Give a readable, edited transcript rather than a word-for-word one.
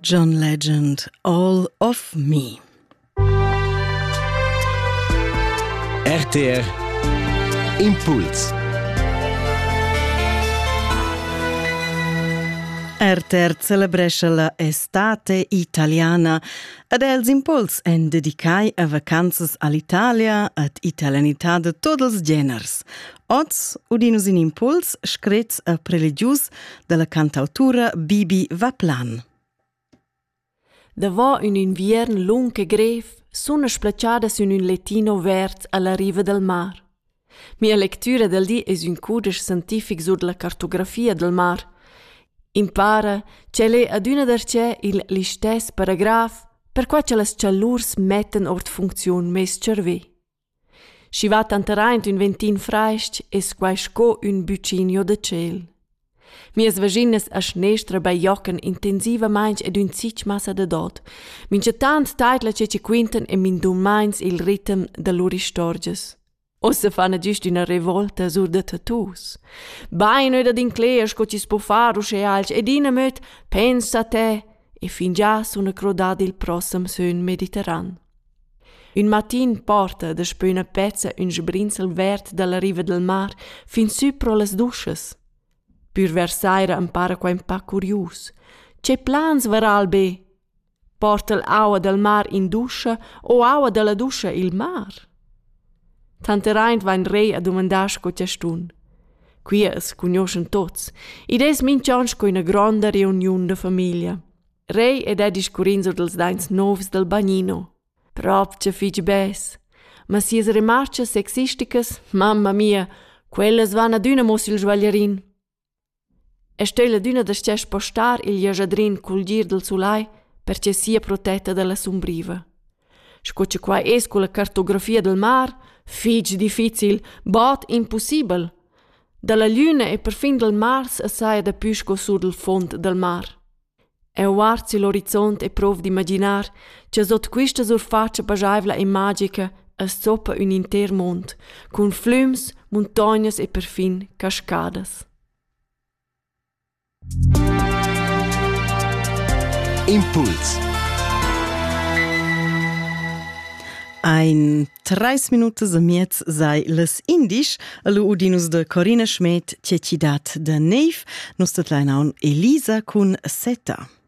John Legend, All of Me. RTR Impuls. RTR celebrescha la estate italiana ed els impuls en dedicai a vacanzas all'Italia ed italianità de tots els geners. Oz udinus in impuls screz a preligius de la cantautura Bibi Vaplan. Davò un inviern lung e grev, suna splacciada su un lettino vert alla riva del mar. Mia lectura del di es un cudesch scientific sur la cartografia del mar. Impara c'è le ad una darc'è il listess paragraf per qua c'è las ciallurs metten ort funzion mes cerve. Si va tanteraint un ventin freist es quaisco un bucinio de ciel. Mias vaginas a schnestra bei jocken intensiva mainz ed un zitsch massa de dod. Mince tant taitla ce ci quinten e min dum mainz il ritm de lur istorges. O se fanno giusto una revolta sur de tattoos. Bai noi da d'incleer sco ci spo far usce alc ed ina möt pensa a te e fin già suna crodad il prossem sön mediterran. Un matin porta da spöna pezza un sbrinsel vert dalla riva del mar fin su pro las duschas. Pur versaira impara qua un pa curius. Ce plans varal be? Porta l'aua del mar in duscha o aua della duscha il mar? Tanteraint va in rei a domandar sco ciastun. Qui es cugnoscen tots, id es mincion sco una gronda reuniun de famiglia. Rei ed è discurin sur dels dains novs del bagnino. Propce fig bes. Ma sies remarches sexisticas, mamma mia, quelles van ad una mos il svaglierin. E stella d'una da sces postar il jasadrin col gir del sulai perché sia protetta dalla sombriva. Scoce qua es con la cartografia del mar, fig difficil, bot impossibel. Dalla luna e perfin del Mars assaia da pisco sur del fond del mar. E uarzi l'orizzont e prov d'imaginar che sot quista surfaccia bajaivla e magica as zoppa un inter mond, con flums, montagnas e perfin cascadas. Impuls. Ein 3 minutos a miez sei les indisch, allo udinus de Corinna Schmidt, Cecidat de Neiv, nus de Elisa cun Seta.